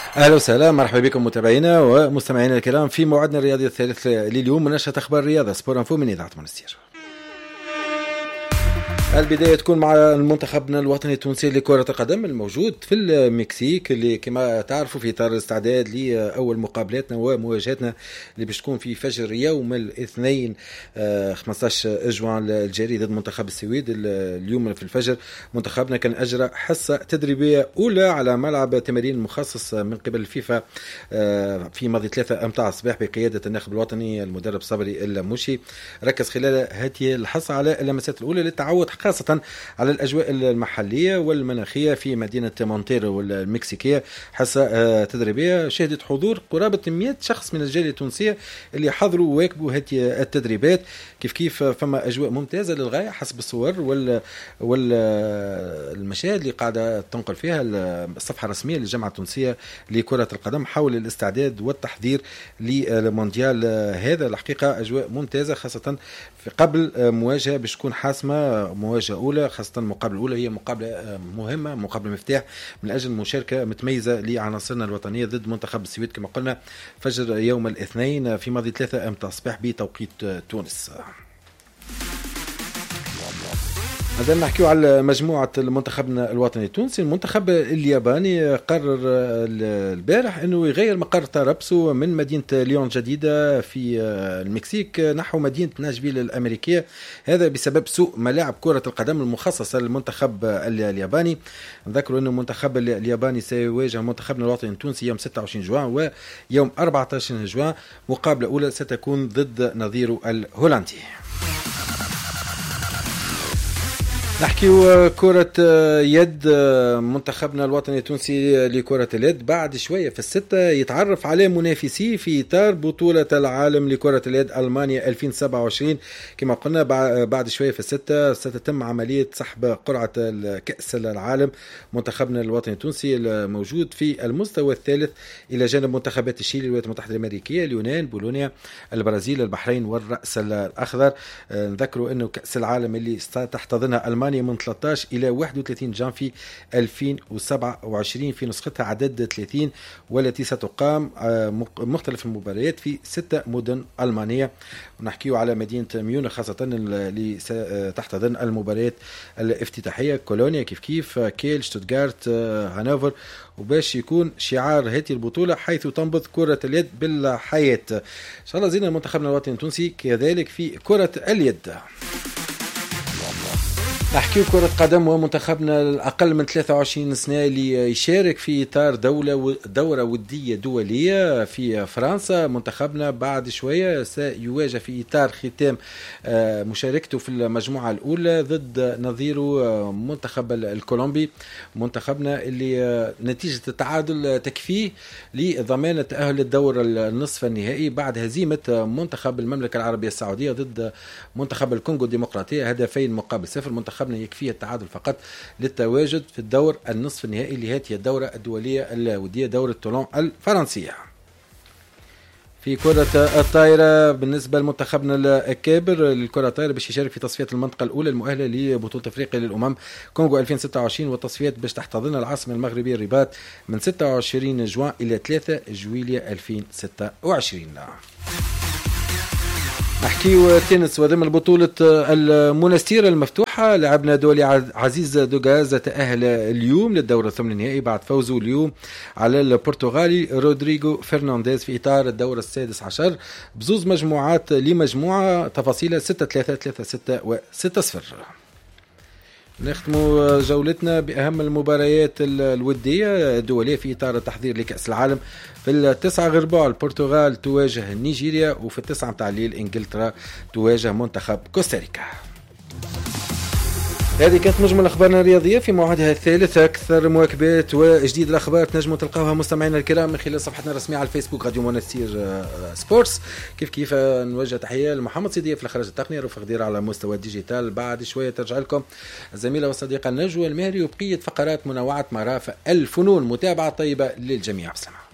اهلا وسهلا، مرحبا بكم متابعينا ومستمعينا الكرام في موعدنا الرياضي الثالث لليوم من نشرة اخبار الرياضه سبور انفو من اذاعه منستير. البداية تكون مع المنتخبنا الوطني التونسي لكرة القدم الموجود في المكسيك، اللي كما تعرفوا في اطار الاستعداد لأول مقابلاتنا ومواجهاتنا اللي باش تكون في فجر يوم الاثنين 15 جوان الجاري ضد منتخب السويد. اليوم في الفجر منتخبنا كان أجرى حصة تدريبية أولى على ملعب تمارين مخصص من قبل الفيفا في ماضي 3 أمتار الصباح بقيادة الناخب الوطني المدرب صبري الموشي. ركز خلال هذه الحصة على اللمسات الأولى للتعود خاصة على الأجواء المحلية والمناخية في مدينة مونتيرو المكسيكية. حصة تدريبية شهدت حضور قرابة 100 شخص من الجالية التونسية اللي حضروا وواكبوا هذه التدريبات. كيف فما أجواء ممتازة للغاية حسب الصور والمشاهد اللي قاعدة تنقل فيها الصفحة الرسمية للجامعة التونسية لكرة القدم حول الاستعداد والتحضير للمونديال هذا. الحقيقة أجواء ممتازة خاصة في قبل مواجهة باش تكون حاسمة، مواجهة أولى، خاصة المقابلة الأولى هي مقابلة مهمة، مقابلة مفتاح من أجل مشاركة متميزة لعناصرنا الوطنية ضد منتخب السويد كما قلنا فجر يوم الاثنين في ماضي 3 أمتار الصباح بتوقيت تونس. هذا نحكيو على مجموعة المنتخبنا الوطني التونسي. المنتخب الياباني قرر البارح أنه يغير مقر ترابسو من مدينة ليون جديدة في المكسيك نحو مدينة ناشفيل الأمريكية، هذا بسبب سوء ملاعب كرة القدم المخصصة للمنتخب الياباني. نذكروا أنه المنتخب الياباني سيواجه منتخبنا الوطني التونسي يوم 26 جوان ويوم 14 جوان، مقابلة أولى ستكون ضد نظيره الهولندي. نحكيو كرة يد. منتخبنا الوطني التونسي لكرة اليد بعد شوية في الستة يتعرف على منافسيه في إطار بطولة العالم لكرة اليد ألمانيا 2027. كما قلنا بعد شوية في الستة ستتم عملية سحب قرعة كأس العالم. منتخبنا الوطني التونسي الموجود في المستوى الثالث إلى جانب منتخبات الشيلي، الولايات المتحدة الأمريكية، اليونان، بولونيا، البرازيل، البحرين والرأس الأخضر. نذكروا أنه كأس العالم اللي ستحتضنها ألمانيا من 13 إلى 31 جانفي 2027 في نسختها عدد 30، والتي ستقام مختلف المباريات في 6 مدن ألمانية. ونحكيو على مدينة ميونخ خاصة اللي ستحتضن المباريات الافتتاحية، كولونيا كيف كيل، شتوتغارت، هانوفر، وباش يكون شعار هذه البطولة حيث تنبض كرة اليد بالحياة. إن شاء الله زينا منتخبنا الوطني التونسي كذلك في كرة اليد. نحكي كرة قدم ومنتخبنا الأقل من 23 سنة اللي يشارك في إطار دورة ودية دولية في فرنسا. منتخبنا بعد شوية سيواجه في إطار ختام مشاركته في المجموعة الأولى ضد نظيره منتخب الكولومبي. منتخبنا اللي نتيجة التعادل تكفيه لضمان التأهل للدور النصف النهائي بعد هزيمة منتخب المملكة العربية السعودية ضد منتخب الكونغو الديمقراطية 2-0. منتخبنا يكفيه التعادل فقط للتواجد في الدور النصف النهائي لهذه الدورة الدولية الودية، دورة تولون الفرنسية. في كرة الطائرة بالنسبة لمنتخبنا الكابر الكرة الطائرة باش يشارك في تصفيات المنطقة الأولى المؤهلة لبطولة أفريقيا للأمم كونغو 2026، والتصفيات باش تحتضن العاصمة المغربية الرباط من 26 جوان إلى 3 جويلية 2026. نحكيو تنس وضمن بطولة المونستير المفتوحة. لعبنا دولي عزيز دوغاز تأهل اليوم للدورة الثمن النهائي بعد فوزه اليوم على البرتغالي رودريغو فرنانديز في إطار الدورة السادس عشر بزوز مجموعات لمجموعة تفاصيلها 6-3 3-6 و6-0. نختم جولتنا بأهم المباريات الودية الدولية في إطار التحضير لكأس العالم. في 9 غرباء البرتغال تواجه نيجيريا، وفي 9 متاع الليل إنجلترا تواجه منتخب كوستاريكا. هذه كانت مجمل أخبارنا الرياضية في موعدها الثالث. أكثر مواكبات وجديد الأخبار تنجموا تلقاوها مستمعينا الكرام من خلال صفحتنا الرسمية على الفيسبوك راديو منستير سبورتس. كيف نوجه تحية لمحمد صديق في الإخراج التقني، رفق دير على مستوى الديجيتال. بعد شوية ترجع لكم الزميلة والصديقة النجوى المهري وبقية فقرات منوعة مرافق الفنون. متابعة طيبة للجميع. بسلامة.